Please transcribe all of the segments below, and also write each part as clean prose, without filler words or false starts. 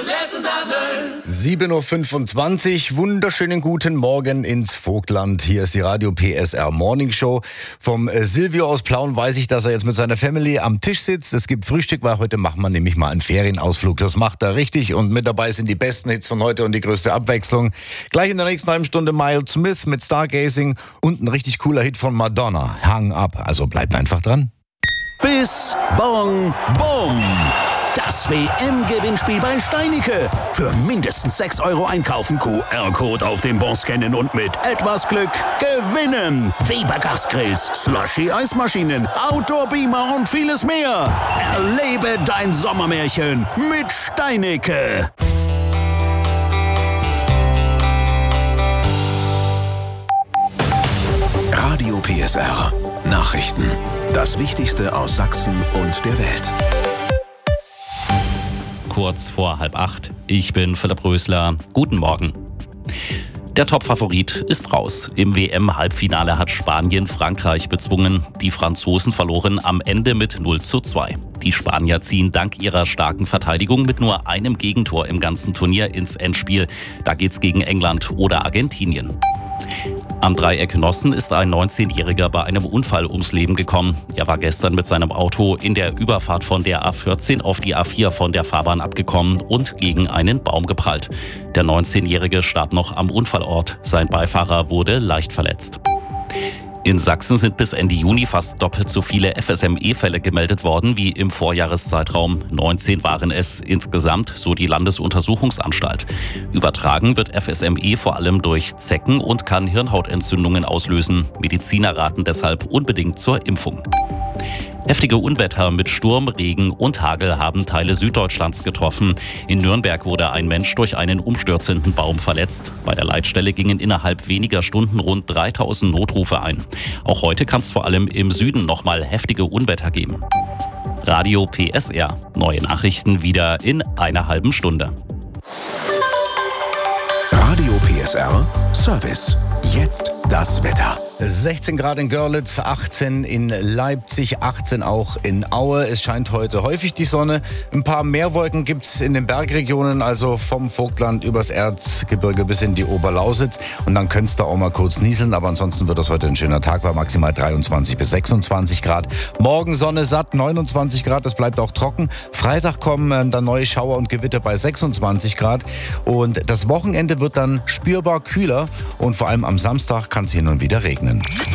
7.25 Uhr, wunderschönen guten Morgen ins Vogtland. Hier ist die Radio PSR Morning Show. Vom Silvio aus Plauen weiß ich, dass er jetzt mit seiner Family am Tisch sitzt. Es gibt Frühstück, weil heute machen wir nämlich mal einen Ferienausflug. Das macht er richtig und mit dabei sind die besten Hits von heute und die größte Abwechslung. Gleich in der nächsten halben Stunde Miles Smith mit Stargazing und ein richtig cooler Hit von Madonna, Hang Up. Also bleibt einfach dran. Bis Bong Bom. Das WM-Gewinnspiel bei Steinicke. Für mindestens 6 € einkaufen, QR-Code auf dem Bon scannen und mit etwas Glück gewinnen. Weber Gasgrills, Slushy-Eismaschinen, Outdoor-Beamer und vieles mehr. Erlebe dein Sommermärchen mit Steinicke. Radio PSR. Nachrichten. Das Wichtigste aus Sachsen und der Welt. Kurz vor 7:30. Ich bin Philipp Rösler. Guten Morgen. Der Top-Favorit ist raus. Im WM-Halbfinale hat Spanien Frankreich bezwungen. Die Franzosen verloren am Ende mit 0:2. Die Spanier ziehen dank ihrer starken Verteidigung mit nur einem Gegentor im ganzen Turnier ins Endspiel. Da geht's gegen England oder Argentinien. Am Dreieck Nossen ist ein 19-Jähriger bei einem Unfall ums Leben gekommen. Er war gestern mit seinem Auto in der Überfahrt von der A14 auf die A4 von der Fahrbahn abgekommen und gegen einen Baum geprallt. Der 19-Jährige starb noch am Unfallort. Sein Beifahrer wurde leicht verletzt. In Sachsen sind bis Ende Juni fast doppelt so viele FSME-Fälle gemeldet worden wie im Vorjahreszeitraum. 19 waren es insgesamt, so die Landesuntersuchungsanstalt. Übertragen wird FSME vor allem durch Zecken und kann Hirnhautentzündungen auslösen. Mediziner raten deshalb unbedingt zur Impfung. Heftige Unwetter mit Sturm, Regen und Hagel haben Teile Süddeutschlands getroffen. In Nürnberg wurde ein Mensch durch einen umstürzenden Baum verletzt. Bei der Leitstelle gingen innerhalb weniger Stunden rund 3000 Notrufe ein. Auch heute kann es vor allem im Süden nochmal heftige Unwetter geben. Radio PSR. Neue Nachrichten wieder in einer halben Stunde. Radio PSR Service. Jetzt das Wetter. 16 Grad in Görlitz, 18 in Leipzig, 18 auch in Aue. Es scheint heute häufig die Sonne. Ein paar Meerwolken gibt's in den Bergregionen, also vom Vogtland übers Erzgebirge bis in die Oberlausitz. Und dann könnte es da auch mal kurz nieseln, aber ansonsten wird das heute ein schöner Tag bei maximal 23 bis 26 Grad. Morgen Sonne satt, 29 Grad, das bleibt auch trocken. Freitag kommen dann neue Schauer und Gewitter bei 26 Grad. Und das Wochenende wird dann spürbar kühler und vor allem am Samstag kann es hin und wieder regnen.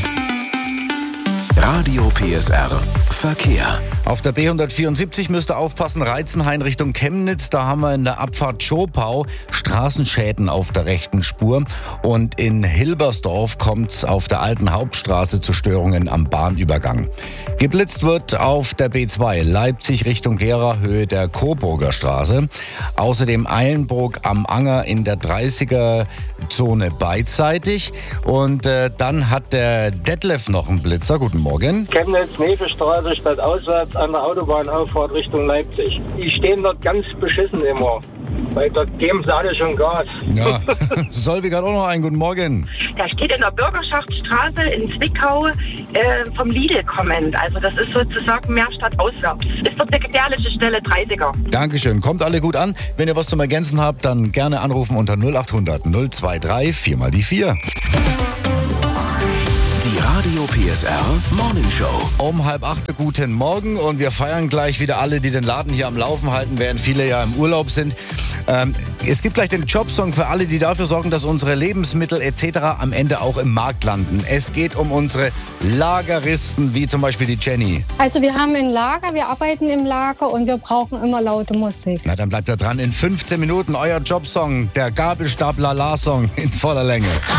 Radio PSR Verkehr. Auf der B174 müsst ihr aufpassen, Reizenhain Richtung Chemnitz. Da haben wir in der Abfahrt Schopau Straßenschäden auf der rechten Spur. Und in Hilbersdorf kommt es auf der alten Hauptstraße zu Störungen am Bahnübergang. Geblitzt wird auf der B2 Leipzig Richtung Gera, Höhe der Coburger Straße. Außerdem Eilenburg am Anger in der 30er-Zone beidseitig. Und dann hat der Detlef noch einen Blitzer. Guten Morgen. Chemnitz-Nevestraße statt auswärts an der Autobahnauffahrt Richtung Leipzig. Die stehen dort ganz beschissen immer, weil dort geben sie alle schon Gas. Ja, Solvig hat auch noch einen. Guten Morgen. Da steht in der Bürgerschaftsstraße in Zwickau vom Lidl kommend. Also das ist sozusagen Meerstadt auswärts. Ist dort eine gefährliche Stelle, 30er. Dankeschön. Kommt alle gut an. Wenn ihr was zum Ergänzen habt, dann gerne anrufen unter 0800 023 4 mal die 4. Die Radio PSR Morning Show. Um 7:30 guten Morgen und wir feiern gleich wieder alle, die den Laden hier am Laufen halten, während viele ja im Urlaub sind. Es gibt gleich den Jobsong für alle, die dafür sorgen, dass unsere Lebensmittel etc. am Ende auch im Markt landen. Es geht um unsere Lageristen, wie zum Beispiel die Jenny. Also wir haben ein Lager, wir arbeiten im Lager und wir brauchen immer laute Musik. Na, dann bleibt da dran. In 15 Minuten euer Jobsong, der Gabelstapler-La-Song in voller Länge.